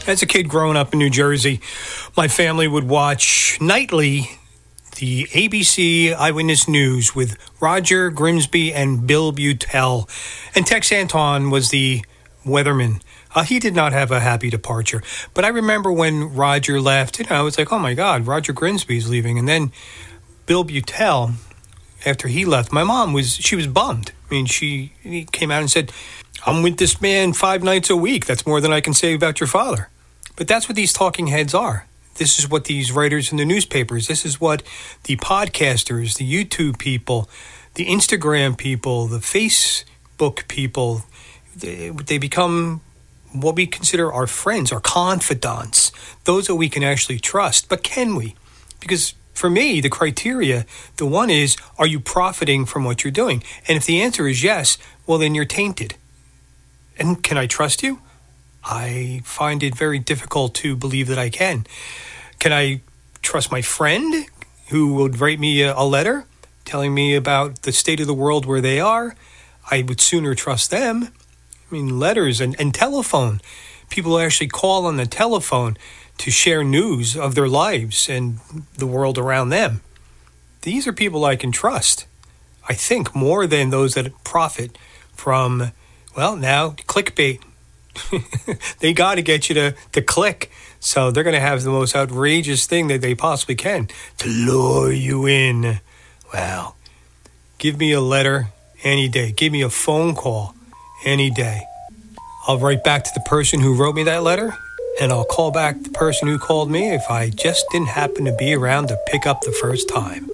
As a kid growing up in New Jersey, my family would watch nightly the ABC Eyewitness News with Roger Grimsby and Bill Butel. And Tex Anton was the weatherman. He did not have a happy departure. But I remember when Roger left, I was like, oh my God, Roger Grimsby's leaving. And then Bill Butel, after he left, my mom was bummed. I mean, he came out and said, I'm with this man 5 nights a week. That's more than I can say about your father. But that's what these talking heads are. This is what these writers in the newspapers, this is what the podcasters, the YouTube people, the Instagram people, the Facebook people, they become what we consider our friends, our confidants, those that we can actually trust. But can we? Because for me, the criteria, the one is, are you profiting from what you're doing? And if the answer is yes, well, then you're tainted. And can I trust you? I find it very difficult to believe that I can. Can I trust my friend who would write me a letter telling me about the state of the world where they are? I would sooner trust them. I mean, letters and telephone. People actually call on the telephone to share news of their lives and the world around them. These are people I can trust, I think, more than those that profit from, well, now, clickbait. They got to get you to click. So they're going to have the most outrageous thing that they possibly can to lure you in. Well, give me a letter any day. Give me a phone call any day. I'll write back to the person who wrote me that letter, and I'll call back the person who called me if I just didn't happen to be around to pick up the first time.